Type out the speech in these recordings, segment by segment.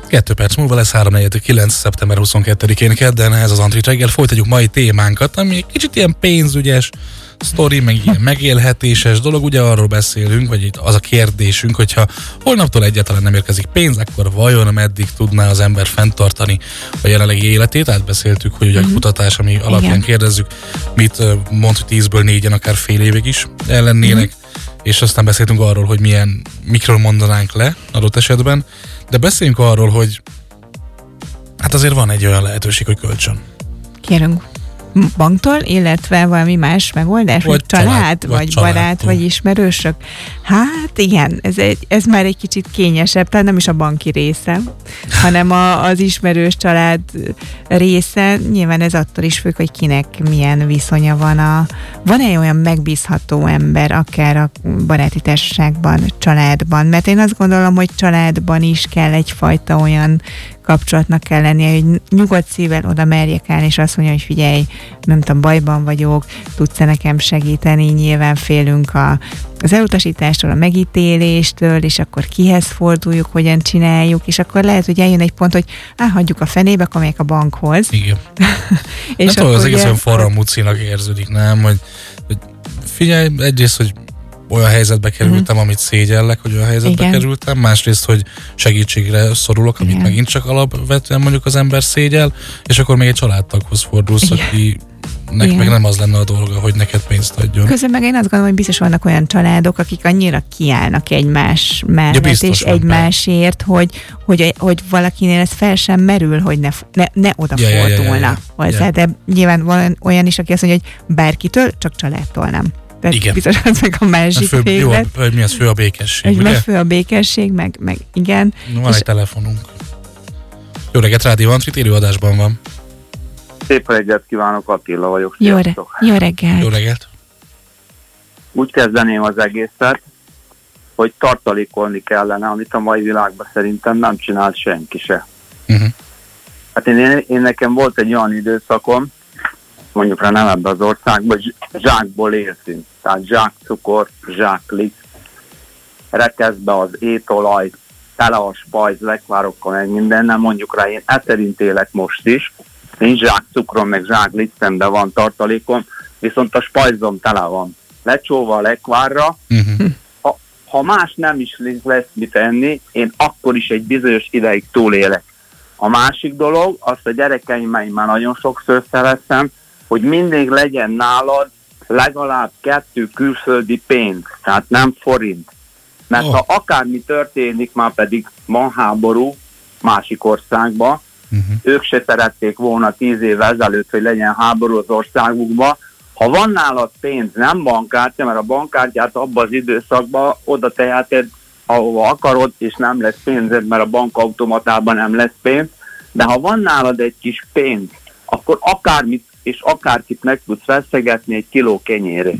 2 perc múlva lesz 3:49. szeptember 22-én kedden, ez az Antrit reggel. Folytatjuk mai témánkat, ami egy kicsit ilyen pénzügyes sztori, meg ilyen megélhetéses dolog. Ugye arról beszélünk, vagy itt az a kérdésünk, hogyha holnaptól egyáltalán nem érkezik pénz, akkor vajon meddig tudná az ember fenntartani a jelenlegi életét? Átbeszéltük, hogy ugye a kutatás, ami alapján kérdezzük, mit mond, hogy 10-ből 4-en akár fél évig is ellennének, és aztán beszéltünk arról, hogy mikről mondanánk le adott esetben, de beszéljünk arról, hogy hát azért van egy olyan lehetőség, hogy kölcsön. Kérünk banktól, illetve valami más megoldás, vagy család, vagy barát, vagy ismerősök. Hát igen, ez már egy kicsit kényesebb, tehát nem is a banki része, hanem az ismerős család része. Nyilván ez attól is függ, hogy kinek milyen viszonya van. Van-e olyan megbízható ember, akár a baráti társaságban, családban? Mert én azt gondolom, hogy családban is kell egyfajta olyan kapcsolatnak kell lennie, hogy nyugodt szívvel oda merjek állni, és azt mondja, hogy figyelj, nem tudom, bajban vagyok, tudsz-e nekem segíteni, nyilván félünk az elutasítástól, a megítéléstől, és akkor kihez forduljuk, hogyan csináljuk, és akkor lehet, hogy eljön egy pont, hogy hagyjuk a fenébe, akkor megyek a bankhoz. Igen. És nem tudom, az egész olyan forramucinak érződik, nem? Hogy figyelj, egyrészt, hogy olyan helyzetbe kerültem, amit szégyellek, hogy olyan helyzetbe kerültem, másrészt, hogy segítségre szorulok, amit megint csak alapvetően mondjuk az ember szégyel, és akkor még egy családtaghoz fordulsz, akinek meg nem az lenne a dolga, hogy neked pénzt adjon. Közben meg én azt gondolom, hogy biztos vannak olyan családok, akik annyira kiállnak egymás mellett, és egymásért, hogy valakinél ez fel sem merül, hogy ne odafordulna hozzá. De nyilván van olyan is, aki azt mondja, hogy bárkitől, csak családtól nem. Igen. Biztos az meg a másik félet. Jó, mi az fő a békesség, ugye? Fő a békesség, meg igen. Van egy telefonunk. Jó reggelt, Rádió Antrit, élőadásban van. Szép reggelt kívánok, Attila vagyok. Jó reggelt. Jó reggelt. Úgy kezdeném az egészet, hogy tartalékolni kellene, amit a mai világban szerintem nem csinált senki se. Hát én nekem volt egy olyan időszakom, mondjuk rá nem ebben az országban, zsákból éltünk. Tehát zsák cukor, zsák liszt, rekeszbe az étolaj, tele a spajz, lekvárokkal, meg mindennel, mondjuk rá én szerint élek most is. Nincs zsák cukrom, meg zsák lisztemben van tartalékom, viszont a spajzom tele van. Lecsóva a lekvárra, ha más nem is lesz mit enni, én akkor is egy bizonyos ideig túlélek. A másik dolog, azt a gyerekeimmel már nagyon sokszor szereztem, hogy mindig legyen nálad legalább 2 külföldi pénz, tehát nem forint. Mert ha akármi történik, már pedig van háború másik országban, ők se szerették volna 10 évvel ezelőtt, hogy legyen háború az országukban. Ha van nálad pénz, nem bankkártya, mert a bankkártyát abban az időszakban oda teheted, ahova akarod, és nem lesz pénzed, mert a bankautomatában nem lesz pénz. De ha van nálad egy kis pénz, akkor akármit és akárkit meg tudsz feszegetni egy kiló kenyérét.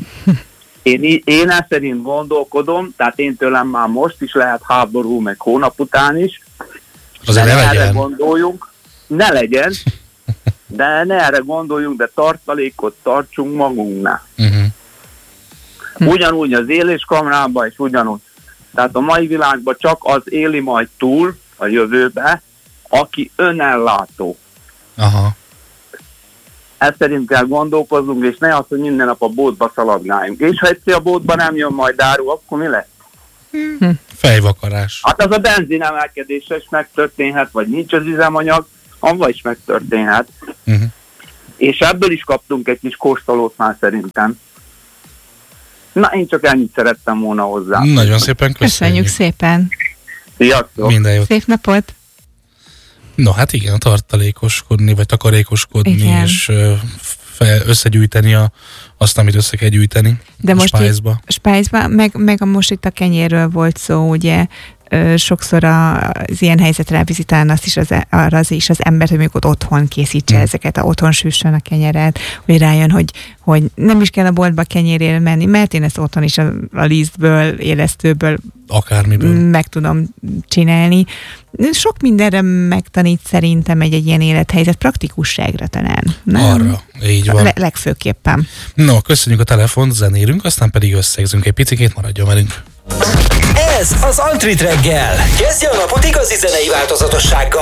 Én ezt szerint gondolkodom, tehát én tőlem már most is lehet háború, meg hónap után is. Azért ne legyen. Erre gondoljunk, ne legyen, de ne erre gondoljunk, de tartalékot tartsunk magunknál. Ugyanúgy az éléskamrában, és ugyanúgy. Tehát a mai világban csak az éli majd túl a jövőbe, aki önellátó. Ezt szerint kell gondolkoznunk, és ne az, hogy minden nap a boltba szaladgáljunk. És ha egyszer a boltba nem jön majd áru, akkor mi lesz? Fejvakarás. Hát az a benzin emelkedése is megtörténhet, vagy nincs az üzemanyag, avval is megtörténhet. És ebből is kaptunk egy kis kóstolót már szerintem. Na, én csak ennyit szerettem volna hozzá. Nagyon szépen köszönjük. Szépen. Sziasztok. Minden jót. Szép napot. No, hát igen, tartalékoskodni, vagy takarékoskodni, és összegyűjteni azt, amit össze kell gyűjteni. De most spájzba, meg most itt a kenyérről volt szó, ugye, sokszor az ilyen helyzetre elvizitálni arra is az embert, hogy mondjuk ott otthon készítse ezeket, otthon süssön a kenyeret, hogy rájön, hogy nem is kell a boltba kenyérért menni, mert én ezt otthon is a lisztből, élesztőből, akármiből meg tudom csinálni. Sok mindenre megtanít szerintem egy ilyen élethelyzet, praktikusságra talán. Nem? Arra, így van. Legfőképpen. No, köszönjük a telefont, zenélünk, aztán pedig összegzünk egy picikét, maradjon velünk. Ez az Antrit reggel. Kezdje a napot igazi zenei változatossággal.